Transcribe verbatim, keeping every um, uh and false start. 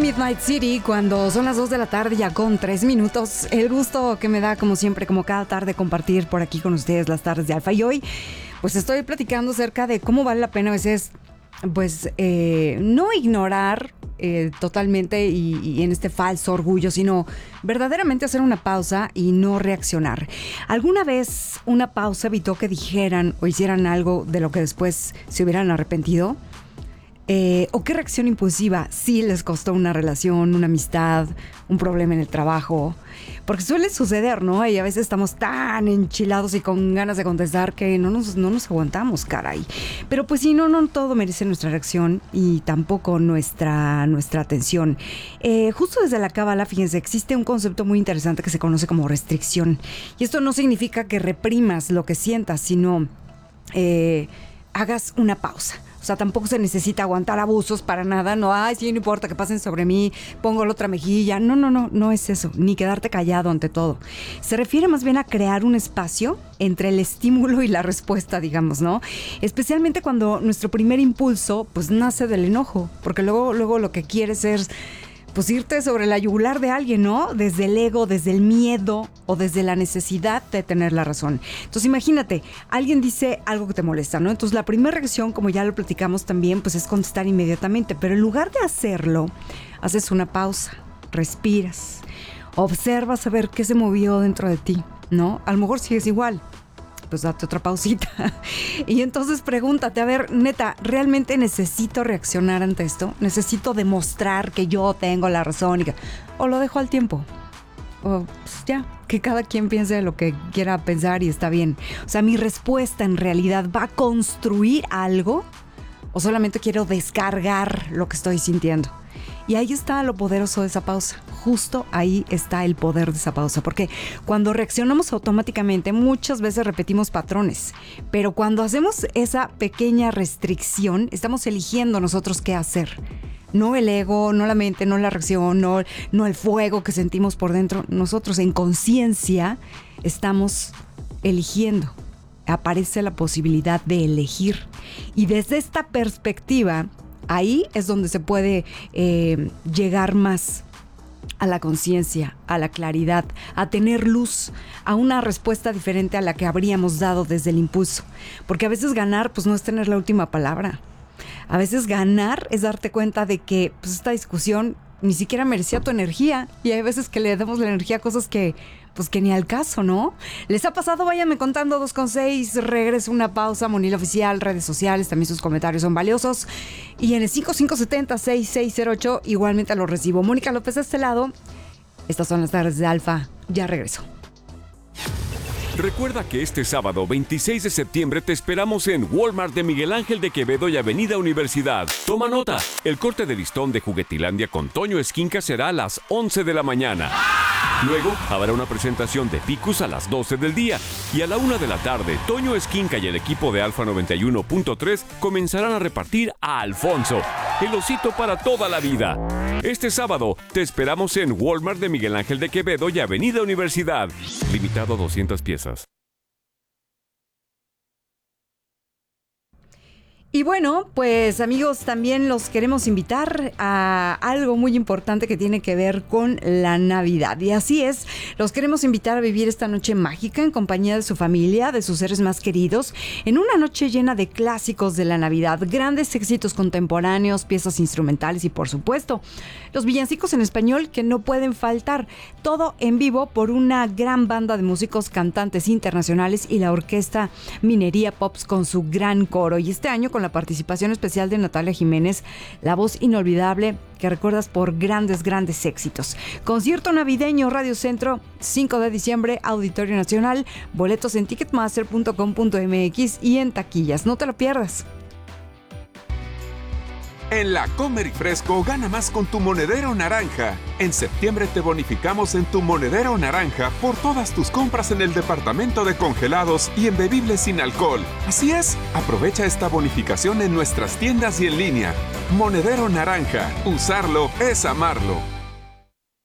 Midnight City cuando son las dos de la tarde ya con tres minutos. El gusto que me da, como siempre, como cada tarde, compartir por aquí con ustedes las tardes de Alfa. Y hoy, pues estoy platicando acerca de cómo vale la pena a veces, pues, eh, no ignorar eh, totalmente y, y en este falso orgullo, sino verdaderamente hacer una pausa y no reaccionar. ¿Alguna vez una pausa evitó que dijeran o hicieran algo de lo que después se hubieran arrepentido? Eh, ¿O qué reacción impulsiva sí les costó una relación, una amistad, un problema en el trabajo? Porque suele suceder, ¿no? Y a veces estamos tan enchilados y con ganas de contestar que no nos, no nos aguantamos, caray. Pero pues sí, no, no todo merece nuestra reacción y tampoco nuestra, nuestra atención. Eh, justo desde la cábala, fíjense, existe un concepto muy interesante que se conoce como restricción. Y esto no significa que reprimas lo que sientas, sino eh, hagas una pausa. O sea, tampoco se necesita aguantar abusos para nada. No, ay, sí, no importa que pasen sobre mí, pongo la otra mejilla. No, no, no, no es eso. Ni quedarte callado ante todo. Se refiere más bien a crear un espacio entre el estímulo y la respuesta, digamos, ¿no? Especialmente cuando nuestro primer impulso, pues, nace del enojo. Porque luego, luego lo que quieres es, pues, irte sobre la yugular de alguien, ¿no? Desde el ego, desde el miedo o desde la necesidad de tener la razón. Entonces, imagínate, alguien dice algo que te molesta, ¿no? Entonces, la primera reacción, como ya lo platicamos también, pues es contestar inmediatamente. Pero en lugar de hacerlo, haces una pausa, respiras, observas a ver qué se movió dentro de ti, ¿no? A lo mejor sigues igual. Pues date otra pausita. Y entonces pregúntate, a ver, neta, ¿realmente necesito reaccionar ante esto? ¿Necesito demostrar que yo tengo la razón? Y que, ¿o lo dejo al tiempo? O pues ya, que cada quien piense lo que quiera pensar y está bien. O sea, ¿mi respuesta en realidad va a construir algo? ¿O solamente quiero descargar lo que estoy sintiendo? Y ahí está lo poderoso de esa pausa. Justo ahí está el poder de esa pausa. Porque cuando reaccionamos automáticamente, muchas veces repetimos patrones. Pero cuando hacemos esa pequeña restricción, estamos eligiendo nosotros qué hacer. No el ego, no la mente, no la reacción, no, no el fuego que sentimos por dentro. Nosotros en conciencia estamos eligiendo. Aparece la posibilidad de elegir. Y desde esta perspectiva, ahí es donde se puede eh, llegar más a la conciencia, a la claridad, a tener luz, a una respuesta diferente a la que habríamos dado desde el impulso. Porque a veces ganar, pues no es tener la última palabra. A veces ganar es darte cuenta de que pues, esta discusión ni siquiera merecía tu energía. Y hay veces que le damos la energía a cosas que, pues que ni al caso, ¿no? ¿Les ha pasado? Váyanme contando. Dos con seis, regreso una pausa. Monil Oficial, redes sociales, también sus comentarios son valiosos. Y en el cinco cinco siete cero, seis seis cero ocho igualmente lo recibo. Mónica López de este lado. Estas son las tardes de Alfa. Ya regreso. Recuerda que este sábado veintiséis de septiembre te esperamos en Walmart de Miguel Ángel de Quevedo y Avenida Universidad. Toma nota, el corte de listón de Juguetilandia con Toño Esquinca será a las once de la mañana. Luego habrá una presentación de Picus a las doce del día y a la una de la tarde, Toño Esquinca y el equipo de Alfa noventa y uno punto tres comenzarán a repartir a Alfonso, el osito para toda la vida. Este sábado te esperamos en Walmart de Miguel Ángel de Quevedo y Avenida Universidad. Limitado a doscientas piezas. Y bueno, pues amigos, también los queremos invitar a algo muy importante que tiene que ver con la Navidad. Y así es, los queremos invitar a vivir esta noche mágica en compañía de su familia, de sus seres más queridos, en una noche llena de clásicos de la Navidad, grandes éxitos contemporáneos, piezas instrumentales y, por supuesto, los villancicos en español que no pueden faltar. Todo en vivo por una gran banda de músicos, cantantes internacionales y la orquesta Minería Pops con su gran coro. Y este año con la participación especial de Natalia Jiménez, la voz inolvidable que recuerdas por grandes, grandes éxitos. Concierto navideño Radio Centro, cinco de diciembre, Auditorio Nacional, boletos en ticketmaster punto com punto m x y en taquillas. No te lo pierdas. En la Comer y Fresco gana más con tu monedero naranja. En septiembre te bonificamos en tu monedero naranja por todas tus compras en el departamento de congelados y en bebibles sin alcohol. Así es, aprovecha esta bonificación en nuestras tiendas y en línea. Monedero naranja, usarlo es amarlo.